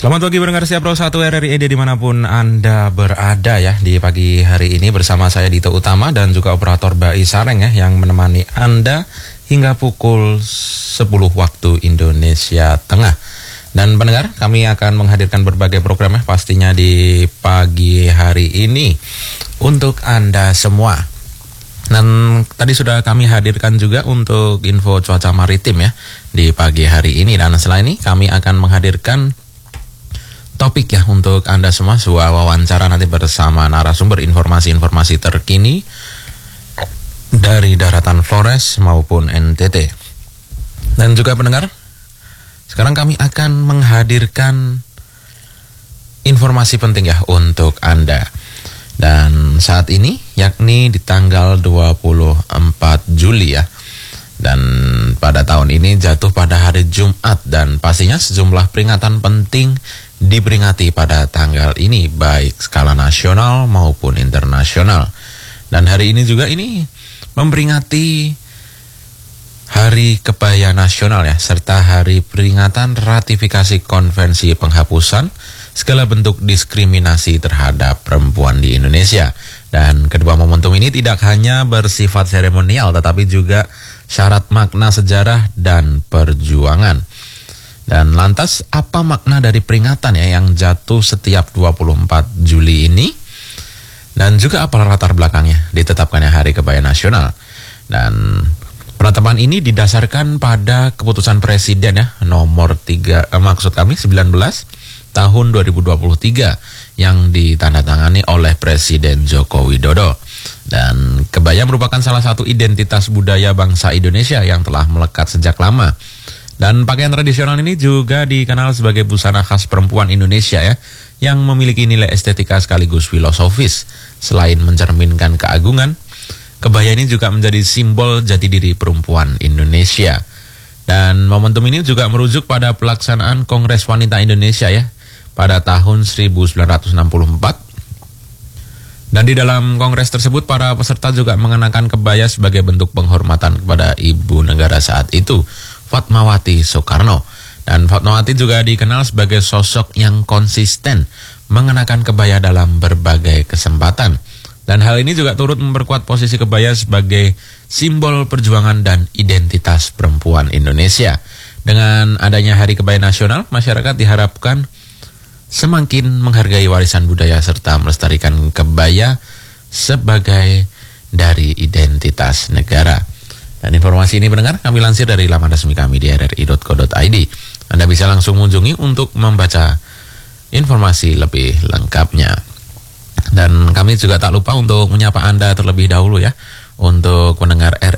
Selamat pagi pendengar Siap Pro 1 RRI ED dimanapun Anda berada ya. Di pagi hari ini bersama saya Dito Utama dan juga operator Bai Sareng ya, yang menemani Anda hingga pukul 10 waktu Indonesia Tengah. Dan pendengar, kami akan menghadirkan berbagai program ya pastinya di pagi hari ini untuk Anda semua. Dan tadi sudah kami hadirkan juga untuk info cuaca maritim ya di pagi hari ini. Dan setelah ini kami akan menghadirkan topik ya untuk Anda semua, sebuah wawancara nanti bersama narasumber, informasi-informasi terkini dari daratan Flores maupun NTT. Dan juga pendengar, sekarang kami akan menghadirkan informasi penting ya untuk Anda. Dan saat ini yakni di tanggal 24 Juli ya. Dan pada tahun ini jatuh pada hari Jumat, dan pastinya sejumlah peringatan penting diperingati pada tanggal ini, baik skala nasional maupun internasional. Dan hari ini juga ini memperingati Hari Kebaya Nasional ya, serta hari peringatan ratifikasi konvensi penghapusan segala bentuk diskriminasi terhadap perempuan di Indonesia. Dan kedua momentum ini tidak hanya bersifat seremonial, tetapi juga syarat makna sejarah dan perjuangan. Dan lantas apa makna dari peringatan ya yang jatuh setiap 24 Juli ini? Dan juga apa latar belakangnya ditetapkannya Hari Kebaya Nasional? Dan penetapan ini didasarkan pada keputusan Presiden ya nomor 19 tahun 2023 yang ditandatangani oleh Presiden Joko Widodo. Dan kebaya merupakan salah satu identitas budaya bangsa Indonesia yang telah melekat sejak lama. Dan pakaian tradisional ini juga dikenal sebagai busana khas perempuan Indonesia ya, yang memiliki nilai estetika sekaligus filosofis. Selain mencerminkan keagungan, kebaya ini juga menjadi simbol jati diri perempuan Indonesia. Dan momentum ini juga merujuk pada pelaksanaan Kongres Wanita Indonesia ya pada tahun 1964. Dan di dalam kongres tersebut para peserta juga mengenakan kebaya sebagai bentuk penghormatan kepada ibu negara saat itu, Fatmawati Soekarno. Dan Fatmawati juga dikenal sebagai sosok yang konsisten mengenakan kebaya dalam berbagai kesempatan. Dan hal ini juga turut memperkuat posisi kebaya sebagai simbol perjuangan dan identitas perempuan Indonesia. Dengan adanya Hari Kebaya Nasional, masyarakat diharapkan semakin menghargai warisan budaya serta melestarikan kebaya sebagai dari identitas negara. Dan informasi ini pendengar kami lansir dari laman resmi kami di rri.co.id. Anda bisa langsung mengunjungi untuk membaca informasi lebih lengkapnya. Dan kami juga tak lupa untuk menyapa Anda terlebih dahulu ya, untuk pendengar